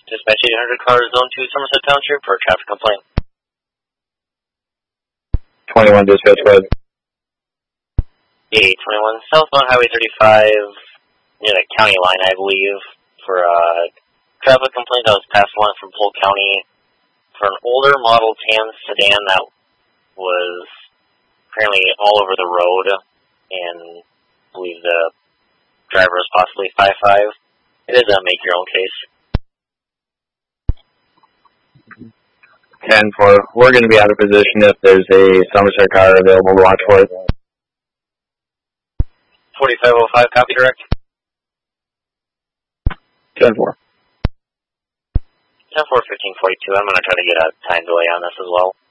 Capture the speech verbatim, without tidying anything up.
Dispatch eight hundred, car zone two, Somerset Township for a traffic complaint. twenty-one dispatch, go ahead. eight twenty-one, southbound Highway thirty-five, near the county line, I believe, for a traffic complaint that was passed along from Polk County for an older model tan sedan that was apparently all over the road, and I believe the driver was possibly five five. It is a make-your-own case. ten four, we're going to be out of position if there's a Somerset car available to watch for it. forty-five oh five, copy direct. ten four. ten four, fifteen forty-two, I'm going to try to get a time delay on this as well.